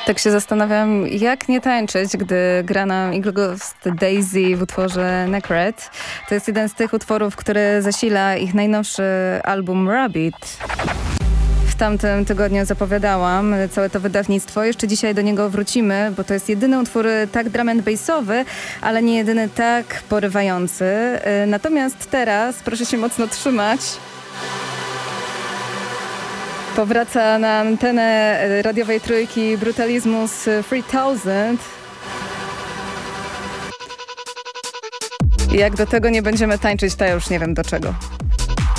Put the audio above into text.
Tak się zastanawiam, jak nie tańczyć, gdy gra nam Eagle Ghost Daisy w utworze Necret. To jest jeden z tych utworów, który zasila ich najnowszy album Rabbit. W tamtym tygodniu zapowiadałam całe to wydawnictwo. Jeszcze dzisiaj do niego wrócimy, bo to jest jedyny utwór tak drum and bassowy, ale nie jedyny tak porywający. Natomiast teraz, proszę się mocno trzymać, powraca na antenę radiowej trójki Brutalizmus 3000. Jak do tego nie będziemy tańczyć, to ja już nie wiem do czego.